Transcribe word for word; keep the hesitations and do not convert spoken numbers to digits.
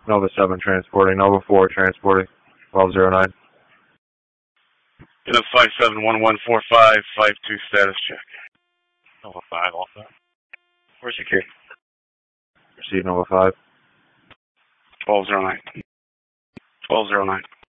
Nova seven transporting. Nova four transporting. twelve zero nine. In a five seven one one four five five two status check. Nova five also. We're secure. Receive Nova five. twelve zero nine. twelve zero nine.